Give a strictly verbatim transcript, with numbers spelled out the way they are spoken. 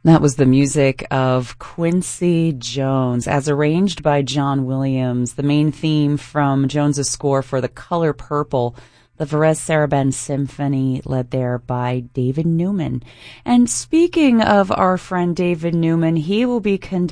That was the music of Quincy Jones, as arranged by John Williams, the main theme from Jones's score for The Color Purple, the Varese Sarabande Symphony, led there by David Newman. And speaking of our friend David Newman, he will be conducting